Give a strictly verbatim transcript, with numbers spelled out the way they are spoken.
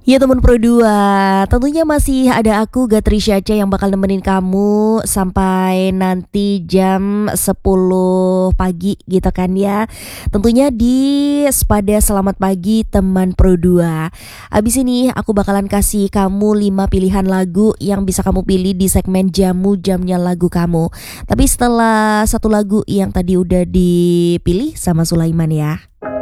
Ya teman Pro dua, tentunya masih ada aku Gatri Syaca yang bakal nemenin kamu sampai nanti jam sepuluh pagi gitu kan ya. Tentunya di Spada Selamat Pagi teman Pro dua. Abis ini aku bakalan kasih kamu lima pilihan lagu yang bisa kamu pilih di segmen Jamu Jamnya Lagu Kamu. Tapi setelah satu lagu yang tadi udah dipilih sama Sulaiman ya.